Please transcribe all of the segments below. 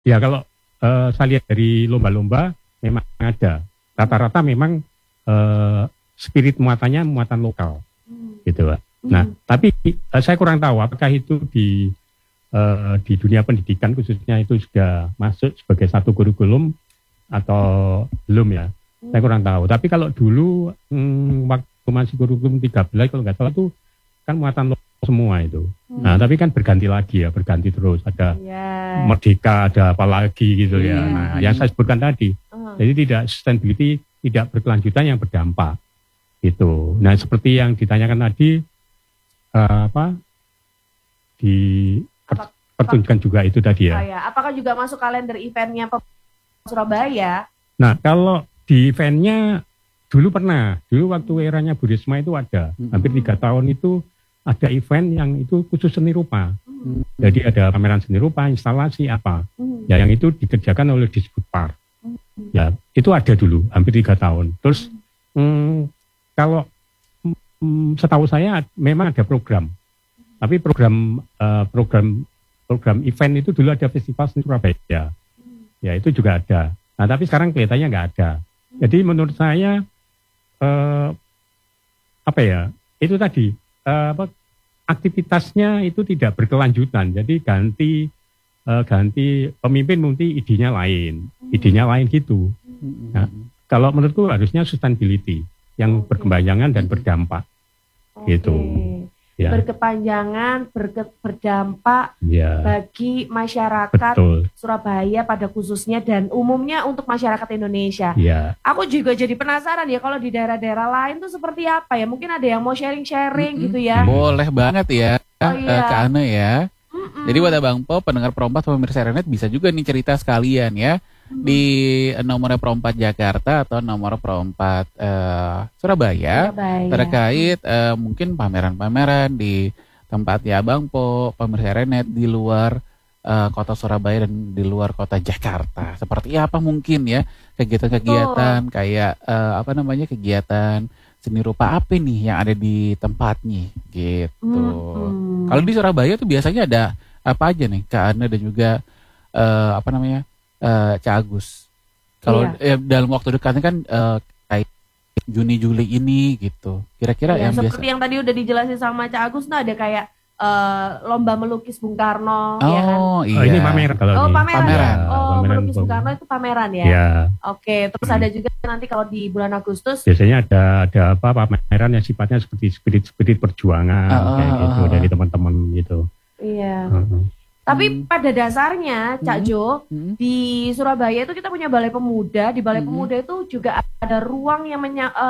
Ya kalau saya lihat dari lomba-lomba memang ada. Rata-rata memang spirit muatannya muatan lokal, gitu Pak. Nah, tapi saya kurang tahu apakah itu di dunia pendidikan khususnya itu sudah masuk sebagai satu kurikulum atau belum ya. Saya kurang tahu. Tapi kalau dulu waktu masih kurikulum 13 kalau nggak salah itu kan muatan lokal semua itu. Nah, tapi kan berganti lagi ya, berganti terus. Ada Merdeka, ada apa lagi gitu ya. Nah, yang saya sebutkan tadi. Jadi tidak sustainability, tidak berkelanjutan yang berdampak. Gitu. Nah, seperti yang ditanyakan tadi, pertunjukan juga itu tadi ya. Apakah juga masuk kalender eventnya Surabaya? Nah, kalau di eventnya dulu pernah. Dulu waktu eranya Bu Risma itu ada. Hampir 3 tahun itu ada event yang itu khusus seni rupa. Jadi ada pameran seni rupa, instalasi apa. Ya yang itu dikerjakan oleh Disbudpar. Ya itu ada dulu, hampir 3 tahun. Terus kalau setahu saya memang ada program. Tapi program event itu dulu ada Festival Seni Surabaya. Ya itu juga ada. Nah tapi sekarang kelihatannya nggak ada. Jadi menurut saya itu tadi aktivitasnya itu tidak berkelanjutan. Jadi ganti pemimpin mungkin idenya lain gitu. Nah, kalau menurutku harusnya sustainability yang berkepanjangan dan berdampak gitu. Ya. Berkepanjangan, berdampak bagi masyarakat Surabaya pada khususnya dan umumnya untuk masyarakat Indonesia. Aku juga jadi penasaran ya kalau di daerah-daerah lain tuh seperti apa ya? Mungkin ada yang mau sharing-sharing gitu ya. Boleh banget ya, Kak Ane ya. Jadi buat Abang Po, pendengar Perompat, pemirsa Renet bisa juga nih cerita sekalian ya. Di nomor Perompat Jakarta atau nomor Perompat Surabaya terkait mungkin pameran-pameran di tempatnya Abang Po, pemirsa Renet di luar kota Surabaya dan di luar kota Jakarta. Seperti apa mungkin ya kegiatan-kegiatan kayak kegiatan seni rupa apa nih yang ada di tempatnya gitu. Kalau di Surabaya tuh biasanya ada apa aja nih Kak Ana dan juga Cak Agus. Kalau dalam waktu dekatnya kan kayak Juni-Juli ini gitu. Kira-kira yang seperti yang tadi udah dijelasin sama Cak Agus, nah ada kayak lomba melukis Bung Karno, ya kan? Iya. Ini pameran kalau pameran. Melukis Bung Karno itu pameran ya. Oke, terus ada juga nanti kalau di bulan Agustus biasanya ada pameran yang sifatnya seperti spirit perjuangan kayak gitu dari teman-teman gitu. Iya. Tapi pada dasarnya, Cak Jo, di Surabaya itu kita punya Balai Pemuda. Di Balai Pemuda itu juga ada ruang yang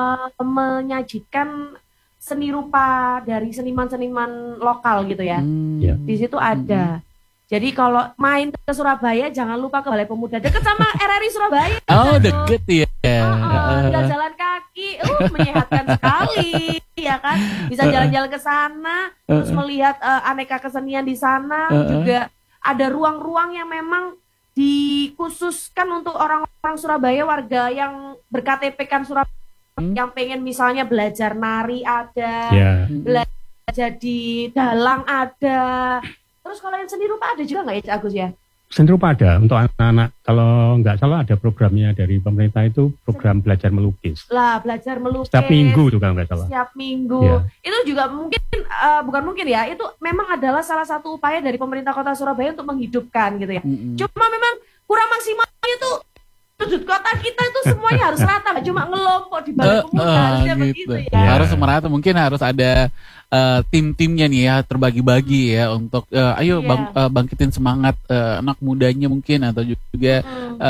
menyajikan seni rupa dari seniman-seniman lokal gitu ya. Di situ ada. Jadi kalau main ke Surabaya jangan lupa ke Balai Pemuda, deket sama RRI Surabaya. Oh, deket ya. Tinggal jalan kaki, menyehatkan sekali, ya kan? Bisa jalan-jalan ke sana, terus melihat aneka kesenian di sana. Juga ada ruang-ruang yang memang dikhususkan untuk orang-orang Surabaya, warga yang berKTP kan Surabaya, yang pengen misalnya belajar nari ada, belajar di dalang ada. Terus kalau yang seni rupa ada juga nggak ya Cak Agus ya? Seni rupa ada untuk anak-anak. Kalau nggak salah ada programnya dari pemerintah itu program belajar melukis. Belajar melukis. Setiap minggu tuh kalau nggak salah. Setiap minggu. Itu juga mungkin bukan mungkin ya. Itu memang adalah salah satu upaya dari pemerintah Kota Surabaya untuk menghidupkan gitu ya. Cuma memang kurang maksimalnya tuh sudut kota kita itu semuanya harus rata, cuma ngelompok di Balai Pemuda harusnya begitu ya. Harus merata, mungkin harus ada tim-timnya nih ya, terbagi-bagi ya untuk bangkitin semangat anak mudanya mungkin atau juga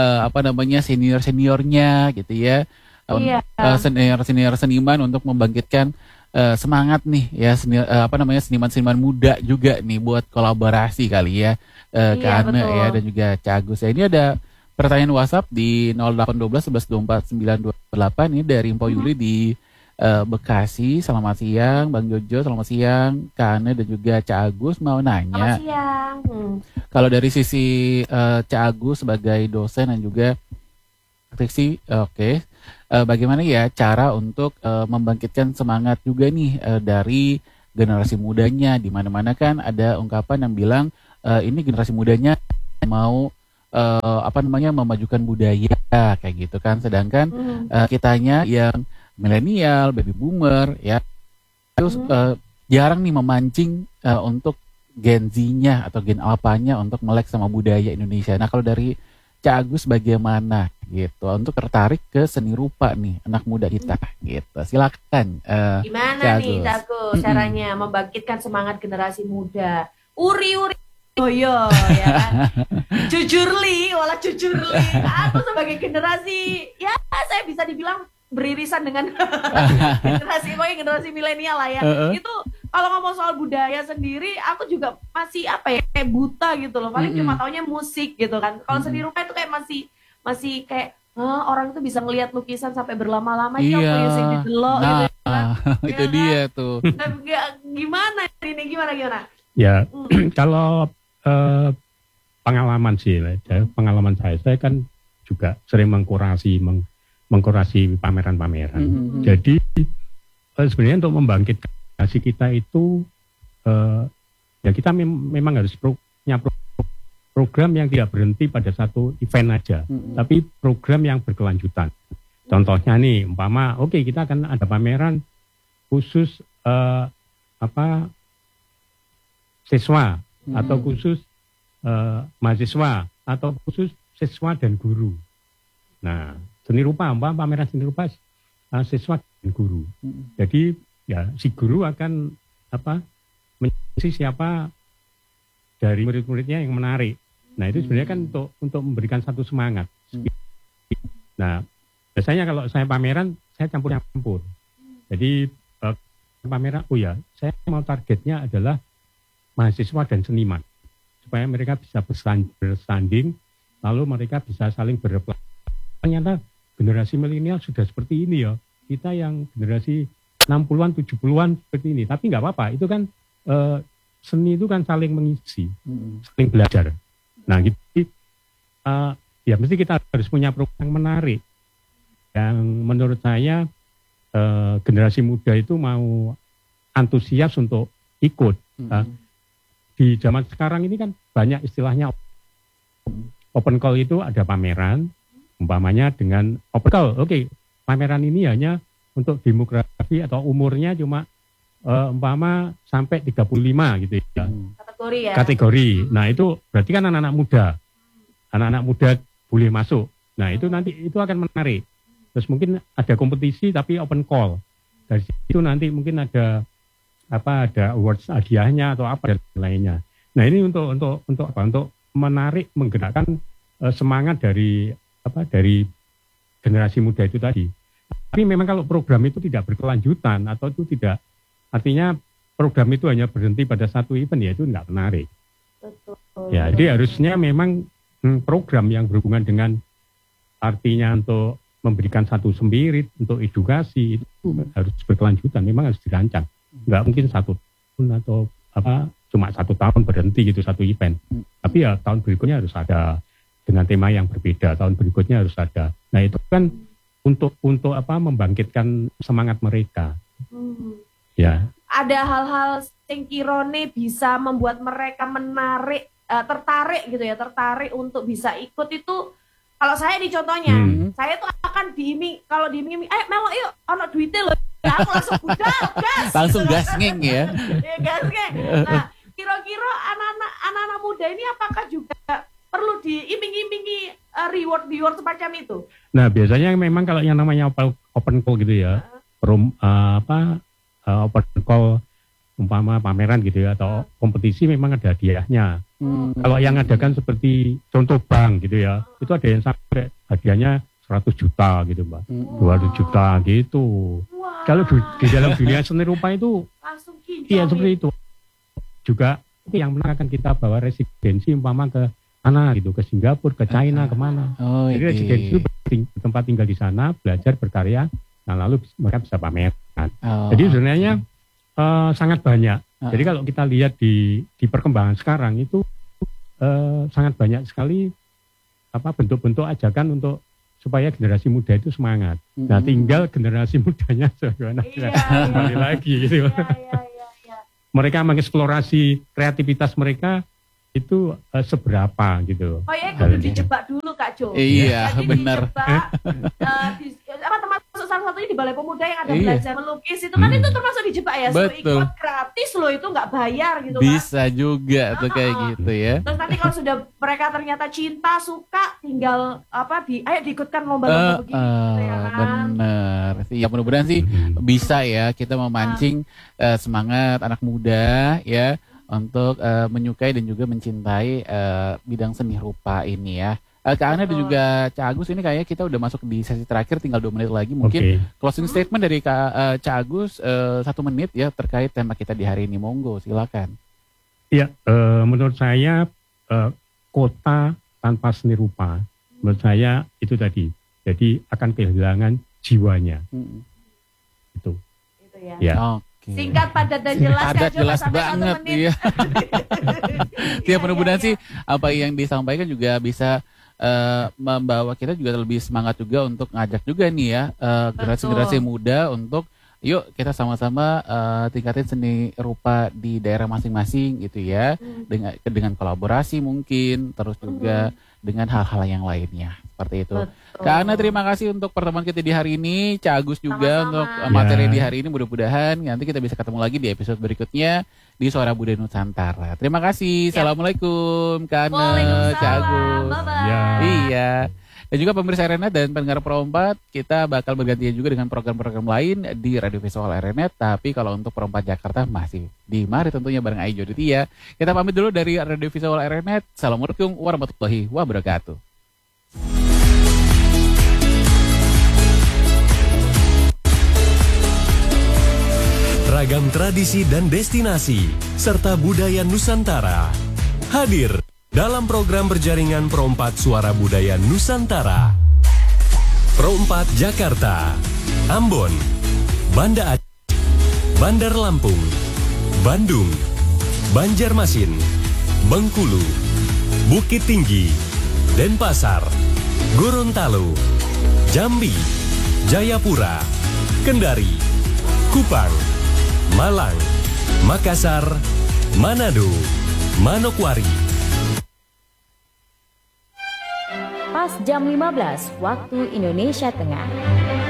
senior-seniornya gitu ya. Senior seniman untuk membangkitkan semangat nih ya seniman-seniman muda juga nih buat kolaborasi kali ya Kak Ana ya dan juga Cak Agus. Ini ada pertanyaan WhatsApp di 0812 1124 928 ini dari Mpo Yuli di Bekasi. Selamat siang Bang Jojo, selamat siang Kak Ana dan juga Cak Agus, mau nanya. Selamat siang. Kalau dari sisi Cak Agus sebagai dosen dan juga praktisi, bagaimana ya cara untuk membangkitkan semangat juga nih dari generasi mudanya, di mana-mana kan ada ungkapan yang bilang ini generasi mudanya mau memajukan budaya kayak gitu kan. Sedangkan kitanya yang milenial, baby boomer ya terus jarang nih memancing untuk Gen Z-nya atau Gen Alpha-nya untuk melek sama budaya Indonesia. Nah, kalau dari Cak Agus bagaimana gitu untuk tertarik ke seni rupa nih anak muda kita gitu. Silakan. Gimana nih Cak Agus caranya membangkitkan semangat generasi muda? Uri Boyo ya kan. Jujurli. Aku sebagai generasi ya saya bisa dibilang beririsan dengan generasi milenial lah ya. Itu kalau ngomong soal budaya sendiri, aku juga masih kayak buta gitu loh. Paling cuma taunya musik gitu kan. Kalau seni rupa itu kayak masih kayak orang itu bisa ngelihat lukisan sampai berlama-lama itu yang didelok gitu kan. Itu dia tuh. Gimana ini gimana? Ya, kalau pengalaman sih, pengalaman saya kan juga sering mengkurasi pameran-pameran. Jadi sebenarnya untuk membangkitkan kita itu ya kita memang harus punya program yang tidak berhenti pada satu event aja, tapi program yang berkelanjutan. Contohnya nih, umpama kita akan ada pameran khusus siswa atau khusus mahasiswa atau khusus siswa dan guru. Nah, seni rupa, pameran seni rupa siswa dan guru. Jadi ya si guru akan menyeleksi siapa dari murid-muridnya yang menarik. Nah, itu sebenarnya kan untuk memberikan satu semangat. Nah, biasanya kalau saya pameran saya campur-campur. Jadi pameran saya mau targetnya adalah mahasiswa dan seniman supaya mereka bisa bersanding lalu mereka bisa saling berrefleksi. Ternyata generasi milenial sudah seperti ini ya. Kita yang generasi 60-an, 70-an seperti ini. Tapi nggak apa-apa, itu kan seni itu kan saling mengisi, saling belajar. Nah, gitu. Ya mesti kita harus punya program yang menarik. Yang menurut saya generasi muda itu mau antusias untuk ikut. Di zaman sekarang ini kan banyak istilahnya open call itu ada pameran, umpamanya dengan open call. Pameran ini hanya untuk demografi atau umurnya cuma umpama sampai 35 gitu ya. Kategori. Nah, itu berarti kan anak-anak muda. Anak-anak muda boleh masuk. Nah, itu nanti itu akan menarik. Terus mungkin ada kompetisi tapi open call. Dari situ nanti mungkin ada awards hadiahnya atau apa dan lainnya. Nah, ini untuk menarik, menggerakkan semangat dari generasi muda itu tadi. Tapi memang kalau program itu tidak berkelanjutan atau itu tidak, artinya program itu hanya berhenti pada satu event, ya itu tidak menarik. Betul. Ya, jadi harusnya memang program yang berhubungan dengan artinya untuk memberikan satu spirit, untuk edukasi itu harus berkelanjutan, memang harus dirancang. Nggak mungkin satu tahun atau cuma 1 tahun berhenti gitu satu event. Tapi ya tahun berikutnya harus ada dengan tema yang berbeda, tahun berikutnya harus ada. Nah, itu kan untuk membangkitkan semangat mereka. Ya. Ada hal-hal yang kirone bisa membuat mereka tertarik untuk bisa ikut itu. Kalau saya di contohnya, saya tuh akan kalau diiming-iming, melok yuk, ono duitnya loh. Ya, aku langsung gas. Langsung gas ngeng ya. Ya, gas ngeng. Nah, kira-kira anak-anak muda ini apakah juga perlu diiming-imingi reward semacam itu? Nah, biasanya memang kalau yang namanya open call gitu ya, open call umpama pameran gitu ya atau kompetisi memang ada hadiahnya. Kalau yang adakan seperti contoh bank gitu ya, itu ada yang sampai hadiahnya 100 juta gitu Mbak, 200 juta gitu. Wow. Kalau di dalam dunia seni rupa itu langsung seperti itu. Juga yang menang akan kita bawa residensi umpama ke mana gitu, ke Singapura, ke China, kemana. Jadi residensi itu tempat tinggal di sana, belajar, berkarya, nah lalu mereka bisa pameran. Jadi sebenarnya sangat banyak. Jadi kalau kita lihat di perkembangan sekarang itu sangat banyak sekali bentuk-bentuk ajakan untuk supaya generasi muda itu semangat. Nah, tinggal generasi mudanya bagaimana kembali lagi gitu. Mereka mengeksplorasi kreativitas mereka itu seberapa gitu. Oh ya, kudu dijebak dulu Kak Jo. Iya, benar. Termasuk salah satunya di Balai Pemuda yang ada belajar melukis itu kan itu termasuk dijebak ya. So, ikut gratis loh, itu nggak bayar gitu kan. Bisa juga tuh kayak gitu ya. Terus nanti kalau sudah mereka ternyata cinta, suka, tinggal ayo diikutkan lomba-lomba begini gitu ya kan. Bener. Ya mudah-mudahan sih bisa ya kita memancing semangat anak muda ya untuk menyukai dan juga mencintai bidang seni rupa ini ya. Kak Ana dan juga Cak Agus, ini kayaknya kita udah masuk di sesi terakhir, tinggal 2 menit lagi. Mungkin closing statement dari Cak Agus 1 menit ya terkait tema kita di hari ini. Monggo, silakan. Ya, menurut saya kota tanpa seni rupa, menurut saya itu tadi, jadi akan kehilangan jiwanya. Itu ya. Ya. Okay. Singkat, padat dan jelas. Padat, jelas banget. Iya. Ya, mudah-mudahan sih apa yang disampaikan juga bisa membawa kita juga lebih semangat juga untuk ngajak juga nih ya generasi-generasi muda untuk yuk kita sama-sama tingkatin seni rupa di daerah masing-masing gitu ya, dengan kolaborasi mungkin, terus juga dengan hal-hal yang lainnya seperti itu. Kak Ana, terima kasih untuk pertemuan kita di hari ini. Cak Agus juga untuk materi di hari ini. Mudah-mudahan nanti kita bisa ketemu lagi di episode berikutnya di Suara Budaya Nusantara. Terima kasih. Assalamualaikum Kak Ana, Cak Agus. Iya. Dan juga pemirsa RNet dan pendengar Pro4, kita bakal bergantian juga dengan program-program lain di Radio Visual RNet. Tapi kalau untuk Pro4 Jakarta masih di mari tentunya bareng Ai Joditia. Kita pamit dulu dari Radio Visual RNet. Assalamualaikum warahmatullahi wabarakatuh. Ragam tradisi dan destinasi serta budaya Nusantara hadir dalam program berjaringan Pro4 Suara Budaya Nusantara. Pro4 Jakarta, Ambon, Banda Aceh, Bandar Lampung, Bandung, Banjarmasin, Bengkulu, Bukit Tinggi, Denpasar, Gorontalo, Jambi, Jayapura, Kendari, Kupang, Malang, Makassar, Manado, Manokwari. Pas jam 15 waktu Indonesia Tengah.